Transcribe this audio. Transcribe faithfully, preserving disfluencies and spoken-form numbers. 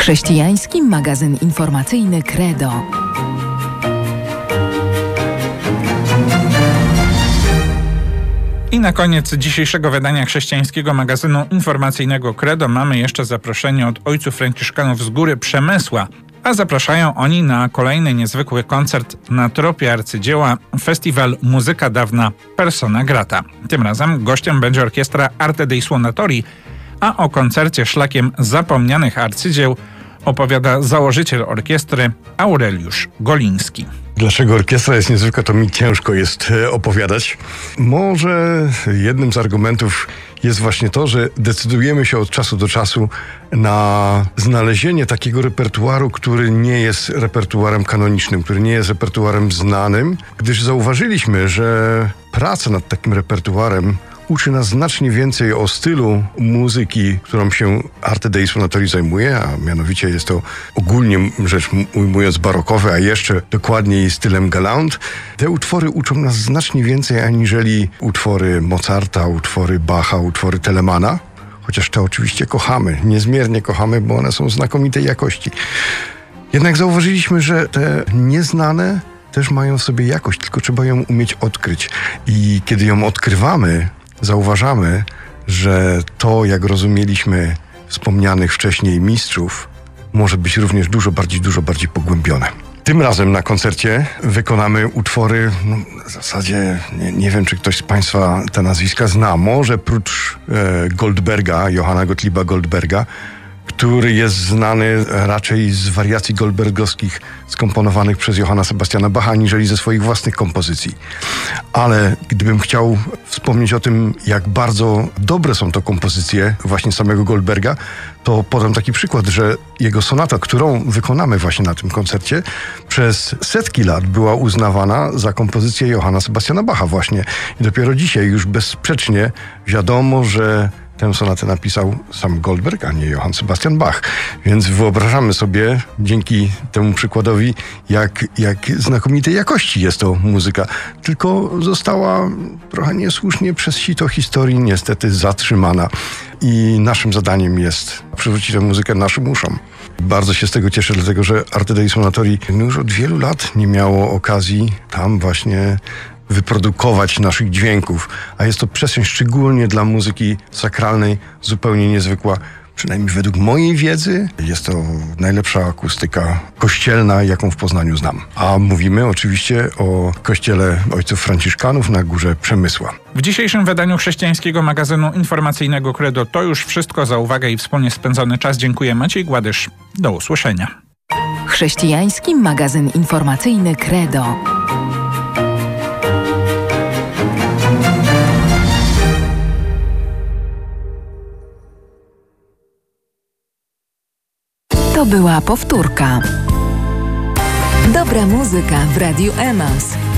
Chrześcijański magazyn informacyjny Credo. I na koniec dzisiejszego wydania chrześcijańskiego magazynu informacyjnego Credo mamy jeszcze zaproszenie od ojców franciszkanów z Góry Przemysła, a zapraszają oni na kolejny niezwykły koncert na tropie arcydzieła Festiwal Muzyka Dawna Persona Grata. Tym razem gościem będzie orkiestra Arte dei Suonatori, a o koncercie szlakiem zapomnianych arcydzieł opowiada założyciel orkiestry Aureliusz Goliński. Dlaczego orkiestra jest niezwykła, to mi ciężko jest opowiadać. Może jednym z argumentów jest właśnie to, że decydujemy się od czasu do czasu na znalezienie takiego repertuaru, który nie jest repertuarem kanonicznym, który nie jest repertuarem znanym, gdyż zauważyliśmy, że praca nad takim repertuarem uczy nas znacznie więcej o stylu muzyki, którą się Arte dei Suonatori zajmuje, a mianowicie jest to ogólnie rzecz ujmując barokowe, a jeszcze dokładniej stylem galant. Te utwory uczą nas znacznie więcej aniżeli utwory Mozarta, utwory Bacha, utwory Telemana, chociaż te oczywiście kochamy, niezmiernie kochamy, bo one są znakomitej jakości. Jednak zauważyliśmy, że te nieznane też mają w sobie jakość, tylko trzeba ją umieć odkryć. I kiedy ją odkrywamy, zauważamy, że to, jak rozumieliśmy wspomnianych wcześniej mistrzów, może być również dużo bardziej, dużo bardziej pogłębione. Tym razem na koncercie wykonamy utwory, no, w zasadzie nie, nie wiem, czy ktoś z Państwa te nazwiska zna. Może prócz e, Goldberga, Johanna Gottlieba Goldberga, który jest znany raczej z wariacji goldbergowskich skomponowanych przez Johanna Sebastiana Bacha, aniżeli ze swoich własnych kompozycji. Ale gdybym chciał wspomnieć o tym, jak bardzo dobre są to kompozycje właśnie samego Goldberga, to podam taki przykład, że jego sonata, którą wykonamy właśnie na tym koncercie, przez setki lat była uznawana za kompozycję Johanna Sebastiana Bacha właśnie. I dopiero dzisiaj już bezsprzecznie wiadomo, że tę sonatę napisał sam Goldberg, a nie Johann Sebastian Bach. Więc wyobrażamy sobie dzięki temu przykładowi, jak, jak znakomitej jakości jest to muzyka. Tylko została trochę niesłusznie przez sito historii niestety zatrzymana. I naszym zadaniem jest przywrócić tę muzykę naszym uszom. Bardzo się z tego cieszę, dlatego że Arte dei Suonatori już od wielu lat nie miało okazji tam właśnie wyprodukować naszych dźwięków, a jest to przestrzeń szczególnie dla muzyki sakralnej zupełnie niezwykła. Przynajmniej według mojej wiedzy jest to najlepsza akustyka kościelna, jaką w Poznaniu znam. A mówimy oczywiście o kościele ojców franciszkanów na Górze Przemysła. W dzisiejszym wydaniu chrześcijańskiego magazynu informacyjnego Credo to już wszystko. Za uwagę i wspólnie spędzony czas dziękuję. Maciej Gładysz. Do usłyszenia. Chrześcijański magazyn informacyjny Credo. To była powtórka. Dobra muzyka w Radiu Emaus.